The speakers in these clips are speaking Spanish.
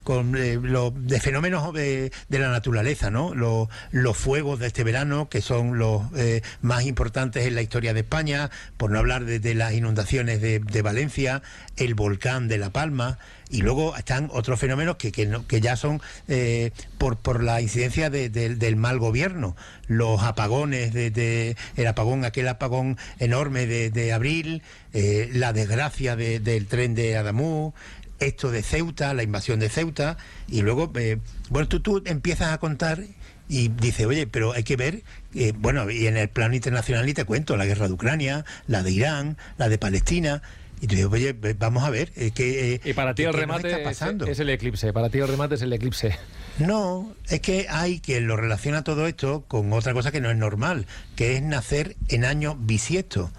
de fenómenos de la naturaleza, ¿no? Los fuegos de este verano, que son los más importantes en la historia de España, por no hablar de las inundaciones de Valencia, el volcán de La Palma, y luego están otros fenómenos que ya son por la incidencia del mal gobierno, los apagones, aquel apagón enorme de abril, la desgracia del tren de Adamuz, esto de Ceuta, la invasión de Ceuta, y luego, tú empiezas a contar y dices, oye, pero hay que ver, y en el plano internacional ni te cuento, la guerra de Ucrania, la de Irán, la de Palestina, y tú dices, oye, vamos a ver, y para ti el remate es el eclipse, para ti el remate es el eclipse. No, es que hay quien lo relaciona todo esto con otra cosa que no es normal, que es nacer en año bisiesto.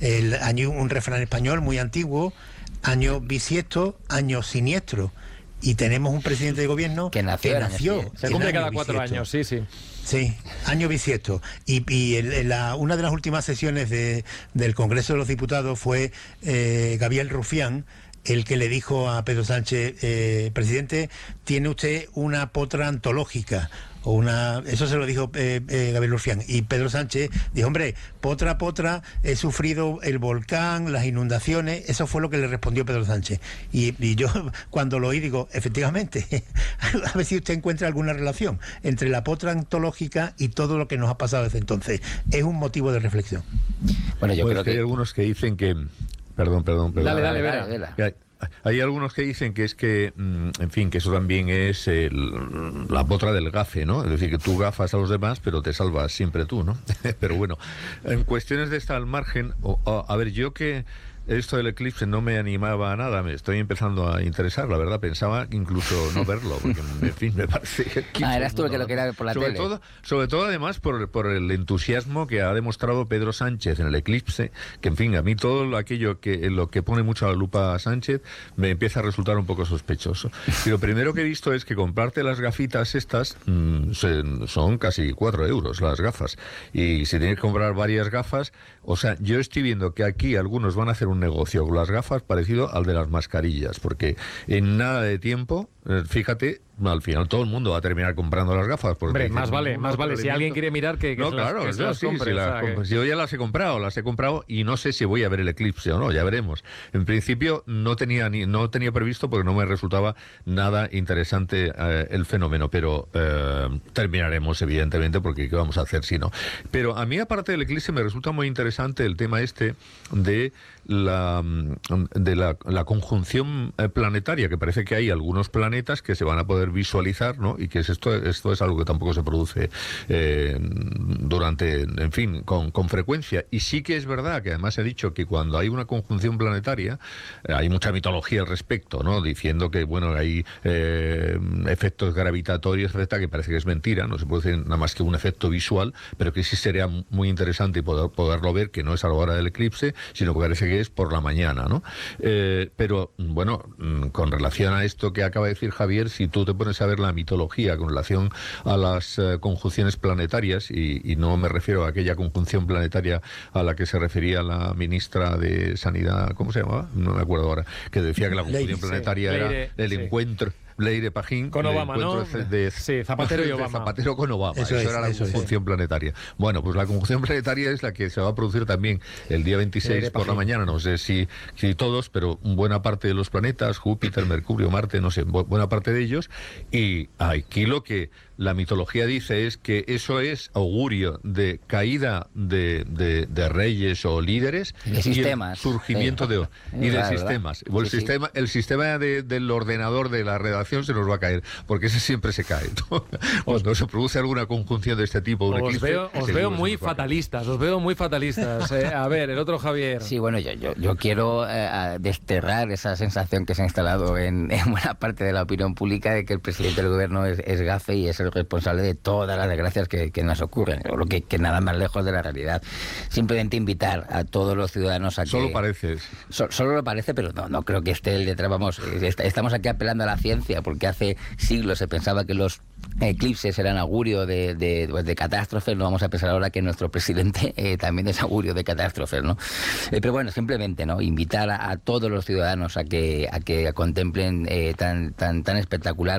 Un refrán español muy antiguo: año bisiesto, año siniestro. Y tenemos un presidente de gobierno que nació. Se cumple cada 4 años, sí. Sí, año bisiesto. Y una de las últimas sesiones del Congreso de los Diputados fue Gabriel Rufián el que le dijo a Pedro Sánchez, presidente, tiene usted una potra antológica. Eso se lo dijo Gabriel Rufián, y Pedro Sánchez dijo, hombre, potra, he sufrido el volcán, las inundaciones. Eso fue lo que le respondió Pedro Sánchez, y yo cuando lo oí digo, efectivamente, a ver si usted encuentra alguna relación entre la potra antológica y todo lo que nos ha pasado desde entonces. Es un motivo de reflexión. Bueno, yo creo que hay algunos que dicen que... Perdón. Dale, Vera. Hay algunos que dicen que es que, en fin, que eso también es la potra del gafe, ¿no? Es decir, que tú gafas a los demás, pero te salvas siempre tú, ¿no? Pero bueno, en cuestiones de esta al margen, a ver, yo que esto del eclipse no me animaba a nada, me estoy empezando a interesar, la verdad, pensaba incluso no verlo, porque, en fin, me parece que... eras tú el que lo quería ver por la tele. Sobre todo, además, por el entusiasmo que ha demostrado Pedro Sánchez en el eclipse, que, en fin, a mí todo aquello lo que pone mucho a la lupa a Sánchez me empieza a resultar un poco sospechoso. Y lo primero que he visto es que comprarte las gafitas estas son casi 4 euros las gafas, y si tienes que comprar varias gafas, o sea, yo estoy viendo que aquí algunos van a hacer un negocio con las gafas parecido al de las mascarillas, porque en nada de tiempo, fíjate, al final todo el mundo va a terminar comprando las gafas. Hombre, más vale, si alguien quiere mirar que no, claro, que se las compre. Yo ya las he comprado y no sé si voy a ver el eclipse o no, ya veremos. En principio no tenía previsto, porque no me resultaba nada interesante el fenómeno, pero terminaremos evidentemente, porque ¿qué vamos a hacer si no? Pero a mí, aparte del eclipse, me resulta muy interesante el tema de la conjunción planetaria, que parece que hay algunos planetas que se van a poder visualizar, ¿no? Y que esto es algo que tampoco se produce con frecuencia. Y sí que es verdad que además he dicho que cuando hay una conjunción planetaria, hay mucha mitología al respecto, ¿no? Diciendo que, hay efectos gravitatorios, etcétera, que parece que es mentira, no se produce nada más que un efecto visual, pero que sí sería muy interesante poderlo ver, que no es a la hora del eclipse, sino que parece que es por la mañana, ¿no? Pero, con relación a esto que acaba de decir Javier, si tú te pones a ver la mitología con relación a las conjunciones planetarias, y no me refiero a aquella conjunción planetaria a la que se refería la ministra de Sanidad, ¿cómo se llamaba? No me acuerdo ahora, que decía que la conjunción planetaria era el encuentro... Leire Pajín con Obama, ¿no? Zapatero y Obama. Zapatero con Obama. Eso era la conjunción planetaria. Bueno, pues la conjunción planetaria es la que se va a producir también el día 26 por la mañana. No sé si todos, pero buena parte de los planetas, Júpiter, Mercurio, Marte, no sé, buena parte de ellos. Y aquí lo que la mitología dice es que eso es augurio de caída de reyes o líderes, de sistemas, y el surgimiento de sistemas. El sistema del ordenador de la redacción se nos va a caer, porque ese siempre se cae, ¿no? Cuando se produce alguna conjunción de este tipo, os veo muy fatalistas. A ver, el otro Javier. Sí, bueno, yo quiero desterrar esa sensación que se ha instalado en buena parte de la opinión pública de que el presidente del gobierno es gafe y es el responsable de todas las desgracias que nos ocurren, o lo que nada más lejos de la realidad. Simplemente invitar a todos los ciudadanos a que... Solo parece. Solo lo parece, pero no creo que esté el detrás. Estamos aquí apelando a la ciencia, porque hace siglos se pensaba que los eclipses eran augurio de catástrofes. No vamos a pensar ahora que nuestro presidente también es augurio de catástrofes, ¿no? Pero bueno, simplemente, ¿no?, invitar a todos los ciudadanos a que contemplen tan espectacular